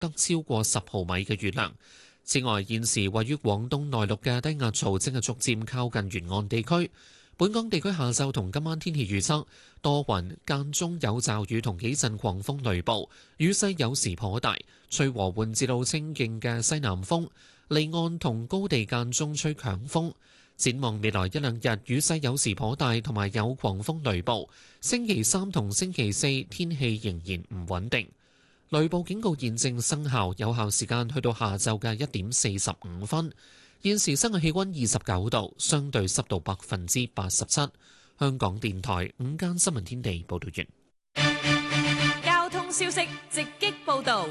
得超過10毫米嘅雨量。此外，現時位於廣東內陸嘅低壓槽正係逐漸靠近沿岸地區。本港地區下晝同今晚天氣預測，多雲，間中有驟雨同幾陣狂風雷暴，雨勢有時頗大，吹和緩至到清勁嘅西南風，離岸同高地間中吹強風。展望未來一兩日，雨勢有時頗大，同埋有狂風雷暴。星期三同星期四天氣仍然唔穩定。雷暴警告現正生效，有效時間去到下晝嘅1:45。現時室外氣溫29度，相對濕度87%。香港電台午間新聞天地報道完。 交通消息直擊報道。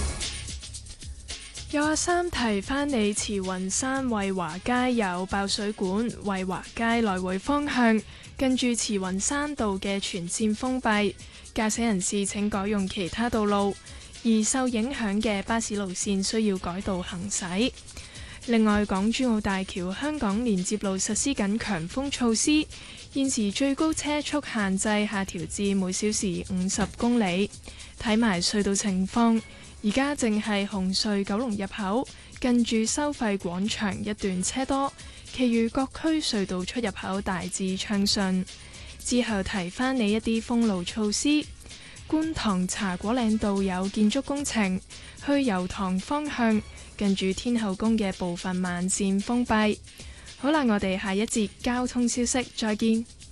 有阿三提翻你，慈雲山惠華街有爆水管，惠華街來回方向近住慈雲山道嘅全線封閉，駕駛人士請改用其他道路，而受影響嘅巴士路線需要改道行駛。另外，港珠澳大橋香港連接路實施緊強風措施，現時最高車速限制下調至每小時50公里。睇埋隧道情況，而家正係紅隧九龍入口近住收費廣場一段車多，其餘各區隧道出入口大致暢順。之後提翻你一啲封路措施，觀塘茶果嶺道有建築工程，去油塘方向近住天后宮嘅部分慢線封閉。好啦，我哋下一節交通消息再見。